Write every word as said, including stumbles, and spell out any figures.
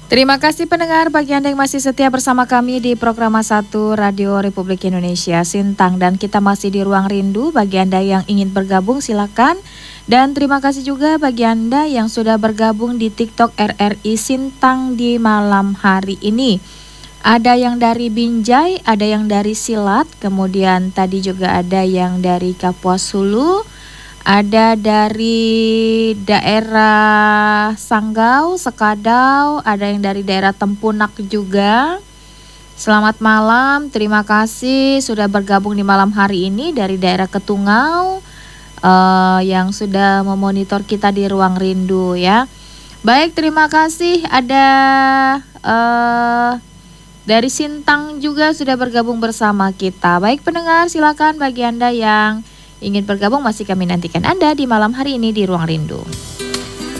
Terima kasih pendengar bagi Anda yang masih setia bersama kami di program satu Radio Republik Indonesia Sintang, dan kita masih di Ruang Rindu. Bagi Anda yang ingin bergabung silakan, dan terima kasih juga bagi Anda yang sudah bergabung di TikTok R R I Sintang di malam hari ini. Ada yang dari Binjai, ada yang dari Silat, kemudian tadi juga ada yang dari Kapuas Hulu, ada dari daerah Sanggau, Sekadau, ada yang dari daerah Tempunak juga. Selamat malam, terima kasih sudah bergabung di malam hari ini dari daerah Ketungau uh, yang sudah memonitor kita di Ruang Rindu ya. Baik, terima kasih. Ada uh, dari Sintang juga sudah bergabung bersama kita. Baik pendengar, silakan bagi Anda yang ingin bergabung, masih kami nantikan Anda di malam hari ini di Ruang Rindu.